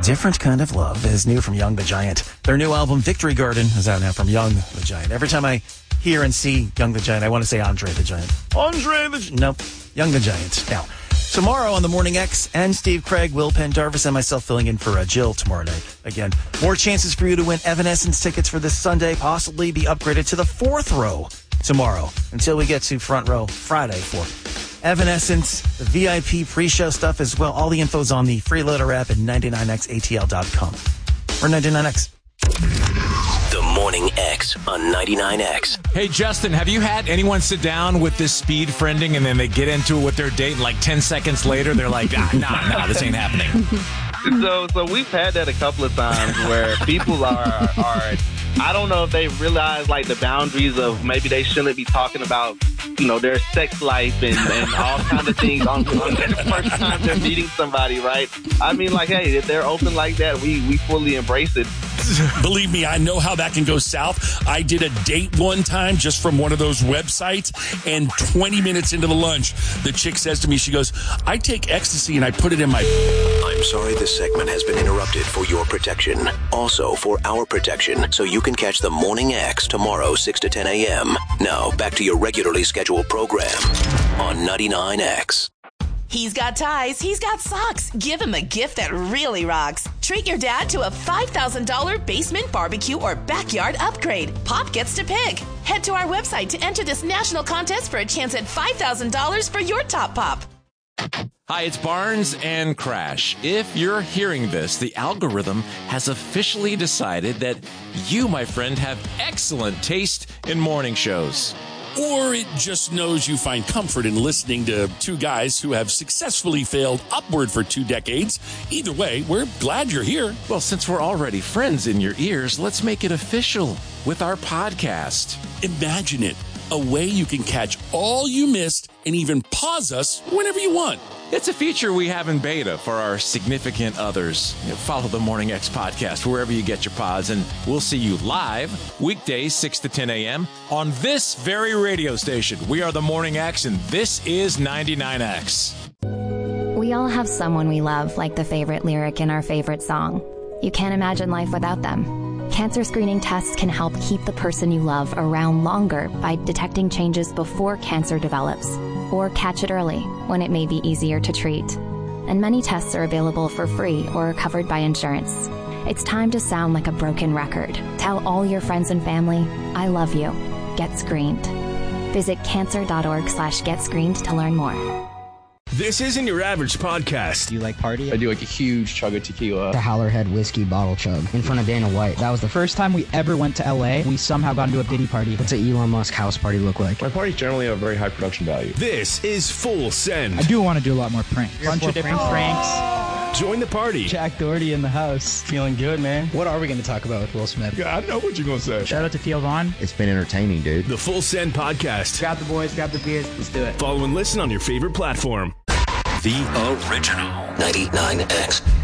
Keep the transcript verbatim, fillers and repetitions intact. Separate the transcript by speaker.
Speaker 1: Different Kind of Love is new from Young the Giant. Their new album, Victory Garden, is out now from Young the Giant. Every time I hear and see Young the Giant, I want to say Andre the Giant. Andre the Giant. Nope. Young the Giant. Now, tomorrow on The Morning X, and Steve Craig, Will Pendarvis, and myself filling in for uh, Jill tomorrow night. Again, more chances for you to win Evanescence tickets for this Sunday, possibly be upgraded to the fourth row tomorrow until we get to front row Friday for Evanescence, the V I P pre-show stuff as well. All the info's on the Freeloader app at ninety-nine x A T L dot com. Or ninety-nine X.
Speaker 2: The Morning X on ninety-nine X.
Speaker 3: Hey, Justin, have you had anyone sit down with this speed friending and then they get into it with their date and like ten seconds later they're like, ah, nah, nah, this ain't happening?
Speaker 4: So, so we've had that a couple of times where people are, are, I don't know if they realize like the boundaries of maybe they shouldn't be talking about, you know, their sex life and, and all kinds of things on, on their first time they're meeting somebody, right? I mean, like, hey, if they're open like that, we, we fully embrace it.
Speaker 5: Believe me, I know how that can go south. I did a date one time just from one of those websites, and twenty minutes into the lunch, the chick says to me, she goes, I take ecstasy and I put it in my...
Speaker 2: I'm sorry this segment has been interrupted for your protection. Also for our protection, so you can catch the Morning X tomorrow, six to ten a.m. Now, back to your regularly scheduled program on ninety-nine X.
Speaker 6: He's got ties, he's got socks. Give him a gift that really rocks. Treat your dad to a five thousand dollars basement barbecue or backyard upgrade. Pop gets to pick. Head to our website to enter this national contest for a chance at five thousand dollars for your top pop.
Speaker 3: Hi, it's Barnes and Crash. If you're hearing this, the algorithm has officially decided that you, my friend, have excellent taste in morning shows.
Speaker 5: Or it just knows you find comfort in listening to two guys who have successfully failed upward for two decades. Either way, we're glad you're here.
Speaker 3: Well, since we're already friends in your ears, let's make it official with our podcast.
Speaker 5: Imagine it. A way you can catch all you missed and even pause us whenever you want.
Speaker 3: It's a feature we have in beta for our significant others. You know, follow the Morning X podcast wherever you get your pods, and we'll see you live weekdays six to ten a.m. on this very radio station. We are the Morning X, and this is ninety-nine X.
Speaker 7: We all have someone we love, like the favorite lyric in our favorite song. You can't imagine life without them. Cancer screening tests can help keep the person you love around longer by detecting changes before cancer develops, or catch it early when it may be easier to treat. And many tests are available for free or are covered by insurance. It's time to sound like a broken record. Tell all your friends and family, I love you. Get screened. Visit cancer.org slash get screened to learn more.
Speaker 8: This isn't your average podcast.
Speaker 9: Do you like party?
Speaker 10: I do like a huge chug of tequila.
Speaker 9: The Howlerhead whiskey bottle chug in front of Dana White. That was the first time we ever went to L A. We somehow got into a Diddy party. What's an Elon Musk house party look like?
Speaker 10: My parties generally have very high production value.
Speaker 8: This is Full Send.
Speaker 11: I do want to do a lot more pranks.
Speaker 9: A bunch of different pranks.
Speaker 8: Join the party.
Speaker 11: Jack Doherty in the house.
Speaker 9: Feeling good, man. What are we going to talk about with Will Smith?
Speaker 10: Yeah, I know what you're going to say.
Speaker 11: Shout out to Theo Vaughn.
Speaker 9: It's been entertaining, dude.
Speaker 8: The Full Send podcast.
Speaker 11: Grab the boys, grab the beers. Let's do it.
Speaker 8: Follow and listen on your favorite platform.
Speaker 2: The original ninety-nine X.